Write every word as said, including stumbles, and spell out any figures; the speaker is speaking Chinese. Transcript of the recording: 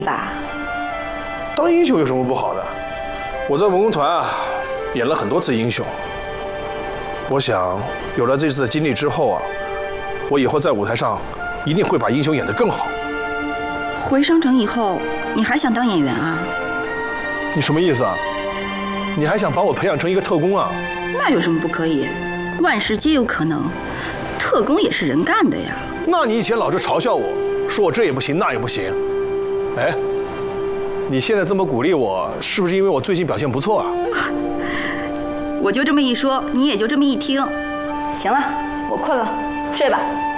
吧？ 当英雄有什么不好的？我在文工团啊，演了很多次英雄。我想，有了这次的经历之后啊，我以后在舞台上一定会把英雄演得更好。 回商城以后，你还想当演员啊？ 你什么意思啊？你还想把我培养成一个特工啊？ 那有什么不可以？万事皆有可能，特工也是人干的呀。 那你以前老是嘲笑我，说我这也不行那也不行。哎，你现在这么鼓励我，是不是因为我最近表现不错啊？ 我就这么一说，你也就这么一听。行了，我困了，睡吧。